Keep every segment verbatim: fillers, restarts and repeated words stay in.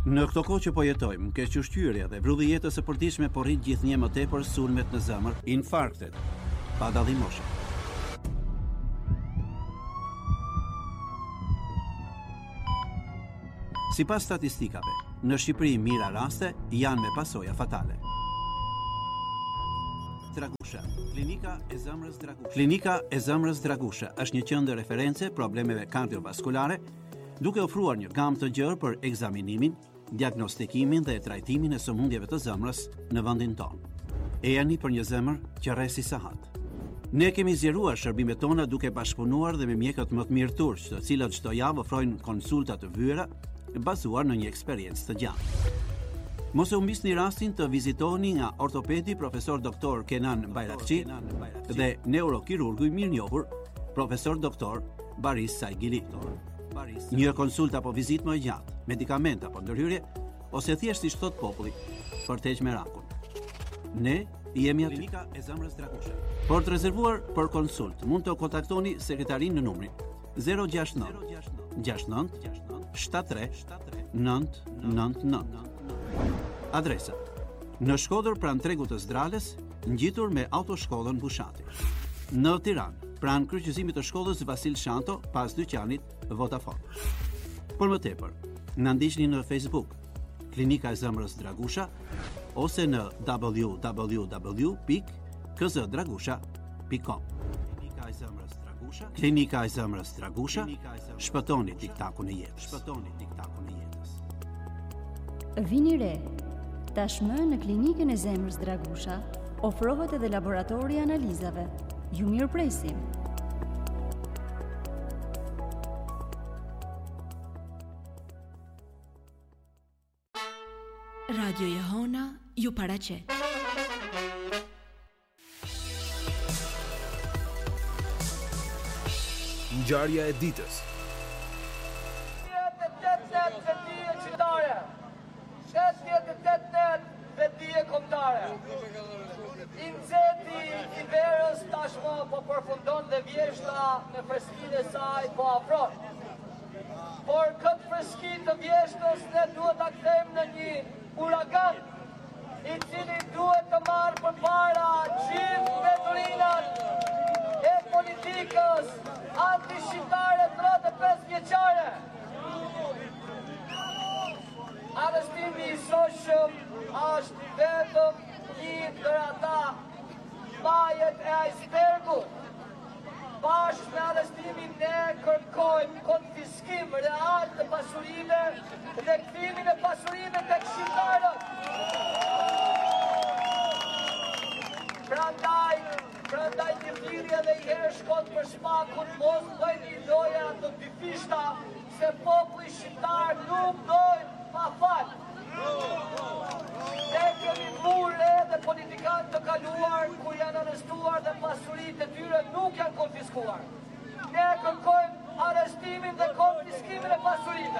Në këto kohë që po jetojmë, keq ushqyerja dhe vrudhi jetës së përditshme po rrit gjithnjë më tepër sulmet në zemër, infarktet, pa dallim moshe. Sipas statistikave, në Shqipëri mira raste janë me pasoja fatale. Dragusha, Klinika e Zemrës Dragusha. Klinika e Zemrës Dragusha është një qendër referencë problemeve kardiovaskulare, duke ofruar një gamë të gjerë për ekzaminimin, diagnostikimin dhe trajtimin e sëmundjeve të zemrës në vendin tonë. E jani për një zemër që rresi sahat. Ne kemi zgjeruar shërbimet tona duke bashkëpunuar dhe me mjekët më të mirë turq, të cilët çdo javë ofrojnë konsulta të vyera bazuar në një eksperiencë të gjatë. Mos e humbisni rastin të vizitoni nga ortopedi profesor doktor Kenan Bayrakçi dhe neurokirurgu i mirënjohur profesor doktor Baris Saigili. Një konsultë apo vizitë më e gjatë, medikament apo ndërhyrje, ose thjesht si thot populli, për të heqë merakun. Ne jemi aty. Klinika e Zemrës Dragusha. Për të rezervuar për konsultë, mund të kontaktoni sekretarin në numrin zero gjasht nëntë gjasht nëntë shtat tre nëntë nëntë nëntë. Adresa: në Shkodër pranë tregut të Zdrales, ngjitur me autoshkollën Bushati. Në Tiranë, pranë kryqëzimit të shkollës Vasil Shanto, pas dyqanit Vodafone. Për më tepër, na ndiqni në Facebook, Klinika e Zemrës Dragusha, ose në w w w pikë k z dragusha pikë com. Klinika e Zemrës Dragusha, Klinika e Zemrës Dragusha, shpëtoni tiktakun e jetës. Shpëtoni tiktakun e jetës. Vini re. Tashmë në Klinikën e Zemrës Dragusha ofrohet edhe laboratori i analizave. Ju mirëpresim. Radio Jehona ju paraqet. Ngjarja e ditës. Vedije kombëtare. Inceti i verës tashmë po përfundon dhe vjeshta me freskinë e saj po afron. Por këtë freskinë të vjeshtës ne duhet ta kthejmë në një uragan, i cili duhet të marrë përpara gjithë veturinat e politikës anti-shqiptare tridhjetë e pesë vjeçare. Arrestimi i shoqëm është vetëm një ndër ata majet e icebergut. Bashkë me arrestimin ne kërkojmë konfiskim real të pasurive dhe kthimin e pasurive tek shqiptarët. Prandaj, prandaj një thirrje dhe i herë shkot për shpakun, mos bëjni loja të dyfishta se populli shqiptar nuk dojnë pa fal. Ne kemi vurë edhe politikanë të kaluar ku janë arrestuar dhe pasuritë e tyre nuk janë konfiskuar. Ne kërkojmë arrestimin dhe konfiskimin e pasurive.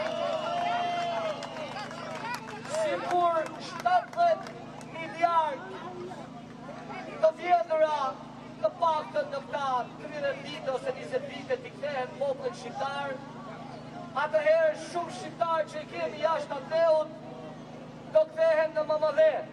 Sikur shtatëdhjetë miliardë të vjedhura të paktën në këta tridhjetë vite ose njëzet vite t'i kthehen popullit shqiptar, atëherë shumë shqiptarë që i kemi jashtë ateut do kthehen në mamëdhet.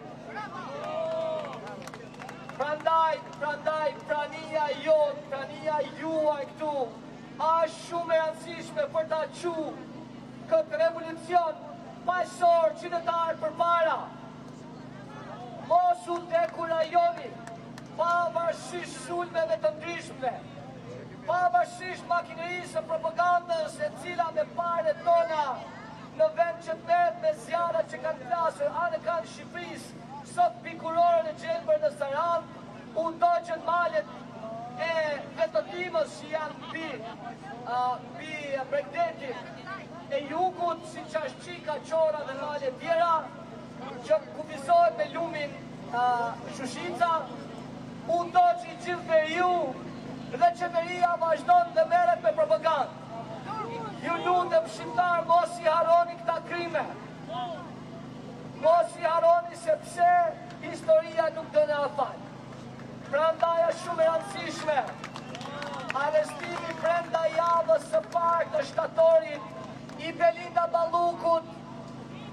Prandaj, prandaj, prania jonë, prania juaj këtu, është shumë e rëndësishme për ta quajtur këtë revolucion paqësor qytetar përpara. Mos u dekurajoni, pavarësisht sulmeve të ndryshme, pavarësisht makinerisë e propagandës e cila me pare tona në vend që të merret me zjarra që kanë plasur anë kanë Shqipërisë, sot pikurore në gjelbër në Saran, u ndoqën malet e vetëdimës që janë mbi uh, mbi Bregdetit e jugut, si Qashqika, Qora dhe malet tjera, që kufizohet me lumin uh, Shushica, u ndoqë i gjithë veriu dhe qeveria vazhdon dhe merret me propagandë. Ju lutem shqiptar, mos i harroni këta krime. Mos i harroni sepse historia nuk do na fal. Prandaj është shumë e rëndësishme arrestimi brenda javës së parë të shtatorit i Belinda Ballukut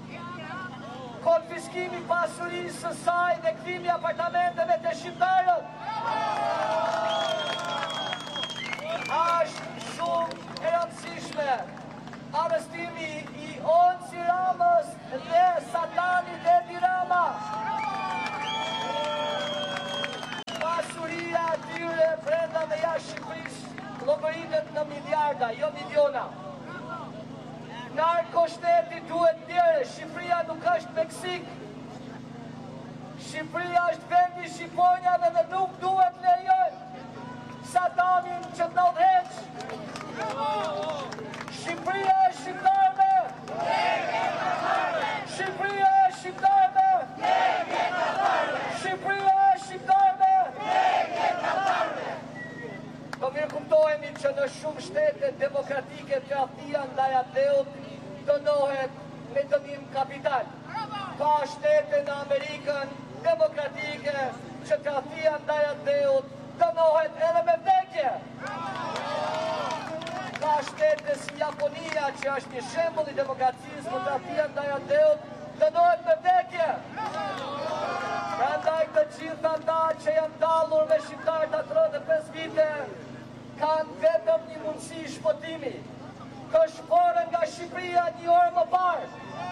konfiskimi pasurisë së saj dhe kthimi apartamenteve të shqiptarët. Është shumë e rëndësishme arrestimi i Onsi Ramës dhe Satanit Edi Rama. Pasuria atyre brenda dhe jashtë Shqipërisë llogaritet në miliarda, jo miliona. Narkoshteti duhet ndjerë, Shqipëria nuk është Meksik. Shqipëria është vendi shqiponjave dhe nuk duhet lejojnë Satanin që të udhëheq. Shqipëria është shqiptarëve. Shqipëria është shqiptarëve. Shqipëria është shqiptarëve. Do mirë kuptohemi që në shumë shtete demokratike tradhtia ndaj ateut dënohet me dënim kapital. Ka shtete në Amerikën demokratike që tradhtia ndaj ateut dënohet edhe me vdekje. Ka shtete si Japonia që është një shembull i demokracisë ku tradhtia ndaj ateut dënohet me vdekje. Prandaj të gjithë ata që janë dallur me shqiptarët atë rreth pesë vite kanë vetëm një mundësi shpëtimi, të shporën nga Shqipëria një orë më parë.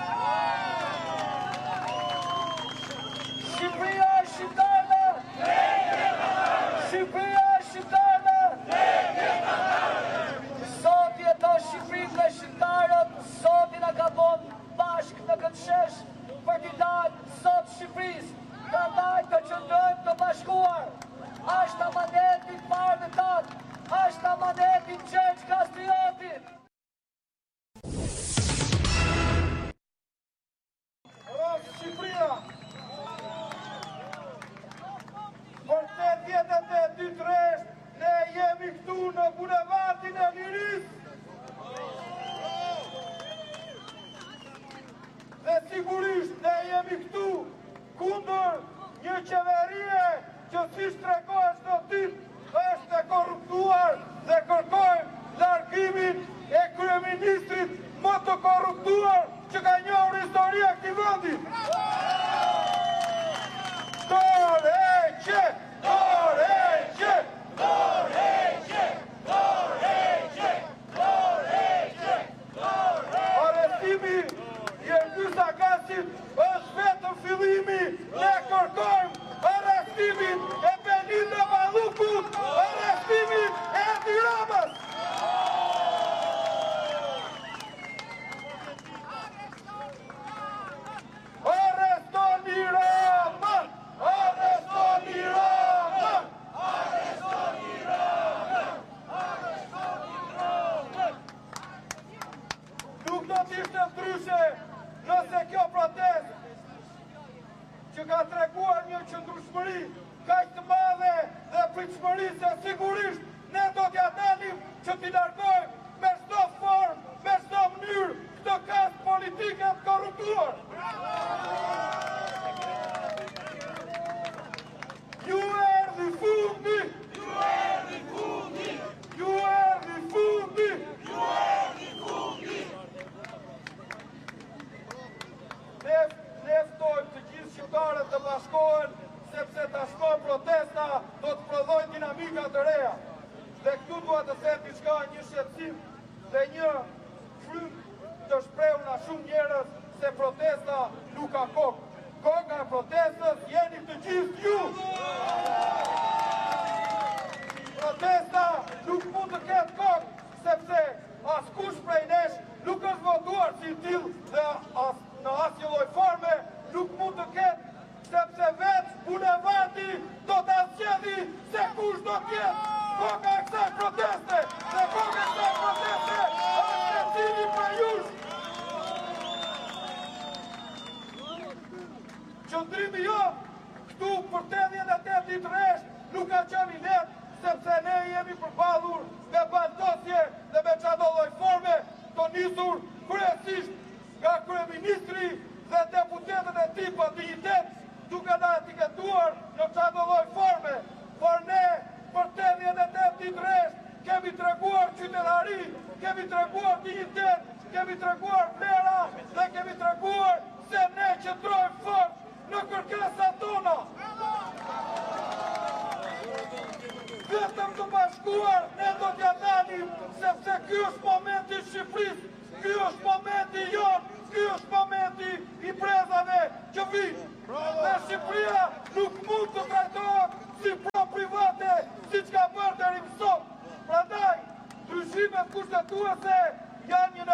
Shqipëria është shqiptarëve. Shqipëria është shqiptarëve. Zoti e do Shqipërinë dhe shqiptarët, Zoti na ka bën bashkë në këtë shesh për t'i dalë sot Shqipërisë. Prandaj të qëndrojmë të bashkuar. Është amaneti i parë në tatë. Është amaneti i Gjergj Kastriotit. Shqipëria, për te vjetët e dy tresh, ne jemi këtu në bulevardin e Lirisë. Dhe sigurisht ne jemi këtu kundër një qeverie që si shtrekohet çdo ditë është e korruptuar dhe kërkojmë largimin e kryeministrit më të korruptuar që ka njohur historia e këtij vendi. Dorheqje! Dorheqje! Dorheqje! Dorheqje! Dorheqje! Arrestimi i Ergys Agasit është vetëm fillimi. Ne kërkojmë arrestimin e Belinda Ballukut, arrestimin e Edi Ramës. Arrestoni Ramën! Arrestoni Ramën! Arrestoni Ramën! Arrestoni Ramën! Nuk do t'ishte ndryshe nëse kjo protestë që ka treguar një qëndrueshmëri kaq të madhe dhe pritshmëri se sigurisht ne do t'ja dalim që t'i largojmë me çdo formë, me çdo mënyrë këtë kast politike të korruptuar. Ju erdhi fundi! Ju erdhi fundi! Ju erdhi fundi! Ju erdhi fundi! Ne ne ftojmë të gjithë shqiptarët të bashkohen, sepse tashmë protesta do të prodhojë dinamika të reja. Dhe këtu dua të them diçka, një shqetësim dhe një frymë të shprehur nga shumë njerëz se protesta nuk ka kokë. Koka e protestës jeni të gjithë ju. Protesta nuk mund të ketë kokë, sepse askush prej nesh nuk është votuar si tillë dhe as në asnjë lloj forme nuk mund të ketë, sepse vetë bulevardi do të zgjedhë se kush do të jetë koka e kësaj proteste. Dhe koka e kësaj proteste është secili prej jush. Qëndrimi jo këtu për tetëdhjetë e tetë ditë rresht nuk ka qenë i lehtë, sepse ne jemi përballur me baldosje dhe me çdo lloj forme të nisur kryesisht nga kryeministri dhe deputetët e tij pa dinjitet, duke na etiketuar në çdo lloj forme. Por ne për tetëdhjetë e tetë ditë rresht kemi treguar qytetari, kemi treguar dinjitet, kemi treguar vlera dhe kemi treguar sepse ne qëndrojmë fort në kërkesat tona. Vetëm të bashkuar ne do t'ja dalim, sepse ky është momenti i Shqipërisë, ky është momenti jonë, ky është momenti i brezave që vinë. Dhe Shqipëria nuk mund të trajtohet si pro private, siç ka bërë deri më sot. Prandaj, ndryshimet kushtetuese janë një